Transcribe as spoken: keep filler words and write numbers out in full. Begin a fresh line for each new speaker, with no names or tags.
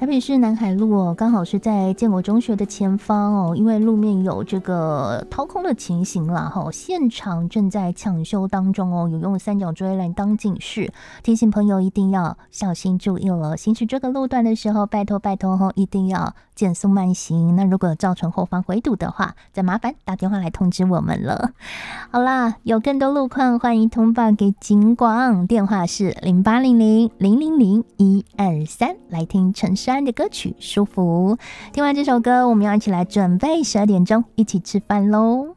台北市南海路哦，刚好是在建国中学的前方哦，因为路面有这个掏空的情形啦，哈，现场正在抢修当中哦，有用三角锥来当警示，提醒朋友一定要小心注意了。行驶这个路段的时候，拜托拜托哦，一定要减速慢行。那如果造成后方回堵的话，再麻烦打电话来通知我们了。好啦，有更多路况欢迎通报给警广，电话是零八零零零零零一二三，来听陈诗安的歌曲《舒服》。听完这首歌，我们要一起来准备十二点钟一起吃饭喽。